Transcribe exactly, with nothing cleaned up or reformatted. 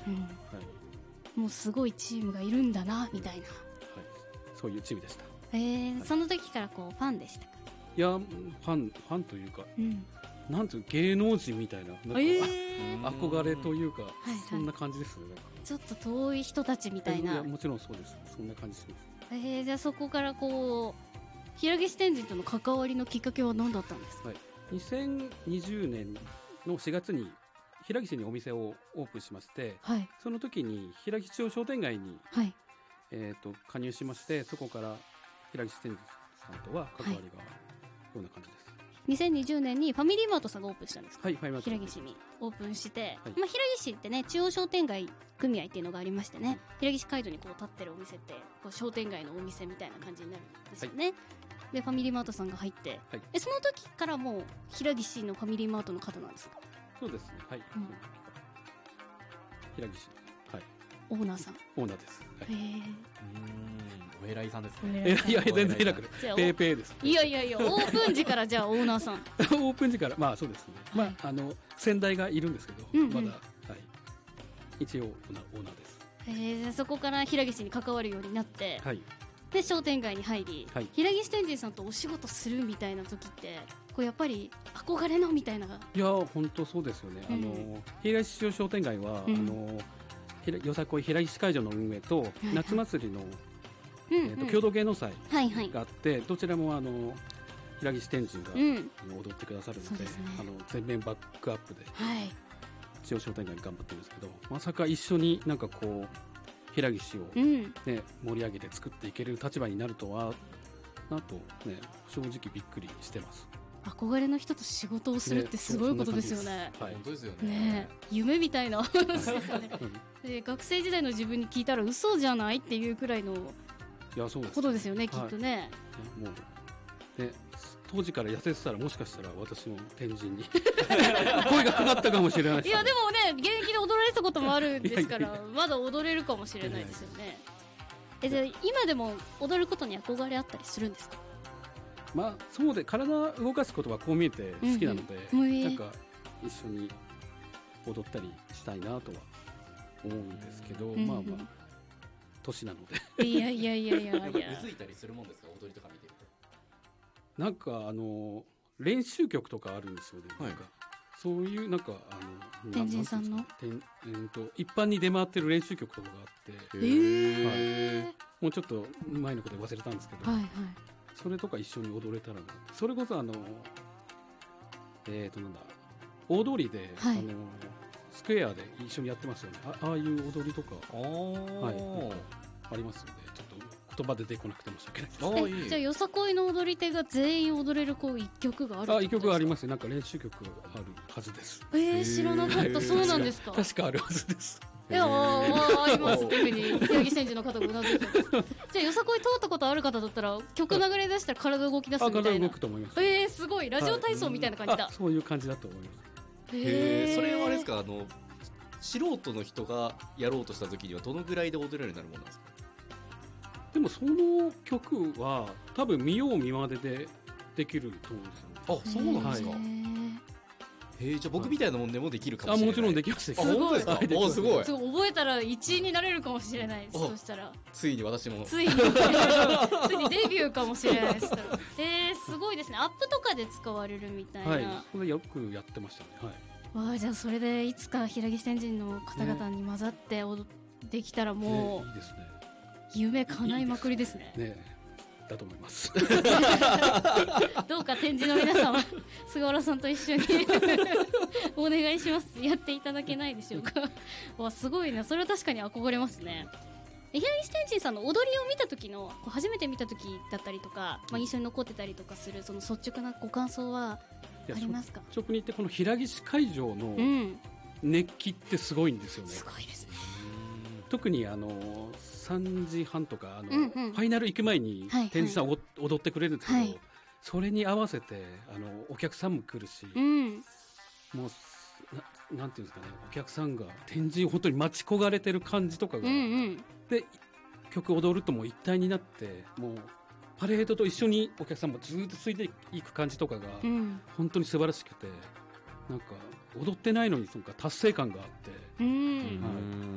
うん、はい、もうすごいチームがいるんだなみたいな、はい、 そういうチームでした。 えーはい、その時からこうファンでしたか？ いやファンファンというか、うん、なんていう芸能人みたいな、なんか、えー、憧れというか、はいはい、そんな感じですね。 ちょっと遠い人たちみたいな。 いやもちろんそうです。そんな感じします。 えー、じゃあそこからこう平岸天神との関わりのきっかけは何だったんですか？はい、 にせんにじゅうねんのしがつに平岸にお店をオープンしまして、はい、その時に平岸町商店街に、はい、えー、と加入しまして、そこから平岸天神さんとは関わりがあるような感じです。 にせんにじゅうねんにファミリーマートさんがオープンしたんですか？ はい、ファミリーマート平岸にオープンして、はい、まあ、平岸ってね、中央商店街組合っていうのがありましてね、平岸街道にこう立ってるお店ってこう商店街のお店みたいな感じになるんですよね、はい、でファミリーマートさんが入って、はい、えその時からもう平岸のファミリーマートの方なんですか？ そうですね、はい、うん、平岸、はい、 オーナーさん。 オーナーです、はい、へー、 お偉いさんですね。 いやいや全然偉くない、ペーペーです。 いやいやいや、オープン時からじゃあオーナーさんオープン時から、まあそうですね、はい、まああの先代がいるんですけど、うんうん、まだ、はい、一応オーナー、オーナーです。 えー、そこから平岸に関わるようになって、はい、で商店街に入り、はい、平岸天神さんとお仕事するみたいな時ってこうやっぱり憧れのみたいな。 いや本当そうですよね、うん、あの平岸町商店街は、うん、あのよさこい平岸会場の運営と、はいはい、夏祭りのえー、と共同芸能祭があって、はいはい、どちらもあの平岸天神が、うん、踊ってくださるの で, で、ね、あの全面バックアップで、はい、中央商店街に頑張ってるんですけど、まさか一緒になんかこう平岸を、ね、うん、盛り上げて作っていける立場になるとはなと、ね、正直びっくりしてます。 憧れの人と仕事をするってすごいことですよね。 はい、本当ですよね。 ね、夢みたいな話ですよね。で学生時代の自分に聞いたら嘘じゃないっていうくらいのいやそうですことですよね、きっとね。 はい、もうね、当時から痩せてたらもしかしたら私も天神に声がかかったかもしれない、ね、 いやでもね、現役で踊られたこともあるんですからいやいやいやまだ踊れるかもしれないですよね。えじゃあ今でも踊ることに憧れあったりするんですか？ まあそうで、体を動かすことはこう見えて好きなので、うんうん、なんか一緒に踊ったりしたいなとは思うんですけど、うんうん、まあまあ年なのでいやいやいやいやいやうずいたりするもんですか？踊りとか見てるとなんかあの練習曲とかあるんですよね、はい、なんかそういうなんかあの天神さんのてん、えー、と一般に出回ってる練習曲とかがあって、 へー、 はい、もうちょっと前のことで忘れたんですけど、はいはい、それとか一緒に踊れたらな。それこそあのえーとなんだ大通りで、はい、あのスクエアで一緒にやってますよね。 あ, ああいう踊りとか、はい、ありますので、ちょっと言葉出てこなくて申し訳ないです。 あいいじゃあよさこいの踊り手が全員踊れるこう一曲がある。 あ一曲があります。なんか練習曲あるはずです。 えー、知らなかった。そうなんですか？ 確かあるはずです。 いやあありますっていうふうに平岸選手の方がうなずいてます。じゃあよさこい通ったことある方だったら曲流れ出したら体動き出すみたいな。 体動くと思います。 えー、すごいラジオ体操みたいな感じだ、 はい、そういう感じだと思います。 へー、それはあれですか、あの素人の人がやろうとした時にはどのぐらいで踊れるようになるものなんですか？ でもその曲は多分見よう見まねでできると思うんですよね。 あ、そうなんですか。へえ、じゃあ僕みたいなもんでもできるかもしれない。 あ、もちろんできます。 あ、本当ですか？あ、すごい。 すごい覚えたらいちいになれるかもしれないです。そしたらついに私もついについにデビューかもしれないです。えー、すごいですね。アップとかで使われるみたいな。 はい、それよくやってましたね。はい。 わあ、じゃあそれでいつか平岸天神の方々に混ざって踊できたらもう、ね、いいですね。夢叶いまくりですね。 いいですね。だと思いますどうか天神の皆様菅原さんと一緒にお願いします。やっていただけないでしょうかわすごいな。それは確かに憧れますね。平岸天神さんの踊りを見た時のこう初めて見た時だったりとか、まあ、印象に残ってたりとかするその率直なご感想はありますか？ 率直に言ってこの平岸会場の熱気ってすごいんですよね、うん、 すごいですね。 特にあのさんじはんとかあの、うんうん、ファイナル行く前に天神さん、はいはい、踊ってくれるんですけど、はい、それに合わせてあのお客さんも来るし、うん、もう な, なんていうんですかね、お客さんが天神本当に待ち焦がれてる感じとかが、うんうん、で曲踊るともう一体になってもうパレードと一緒にお客さんもずっとついていく感じとかが、うん、本当に素晴らしくて、なんか踊ってないのにその達成感があって、うん、はい